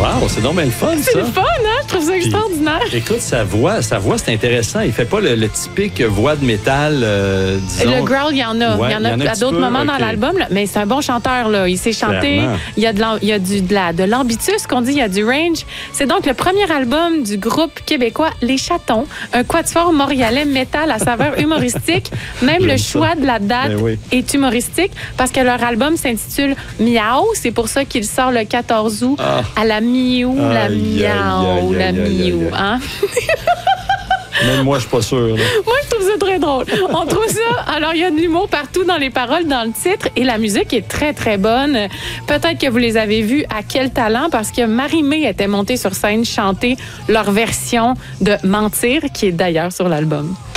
Wow, c'est donc bien le fun, C'est ça. le fun, hein? Je trouve ça extraordinaire. Écoute, sa voix, c'est intéressant. Il fait pas le typique voix de métal, disons. Le growl, il y en a. Ouais, il y en a à d'autres moments dans l'album, là, mais c'est un bon chanteur. Là. Il sait chanter. Clairement. Il y a de l'ambitus, qu'on dit. Il y a du range. C'est donc le premier album du groupe québécois Les Chatons, un quatuor montréalais métal à saveur humoristique. Même le choix de la date est humoristique parce que leur album s'intitule Miaou. C'est pour ça qu'il sort le 14 août à la miou, la miaou, la miou. Hein? Même moi, je suis pas sûr. Là. Moi, je trouve ça très drôle. On trouve ça. Alors, il y a de l'humour partout dans les paroles, dans le titre, et la musique est très, très bonne. Peut-être que vous les avez vus à Quel talent, parce que Marie-Mé était montée sur scène chanter leur version de Mentir, qui est d'ailleurs sur l'album.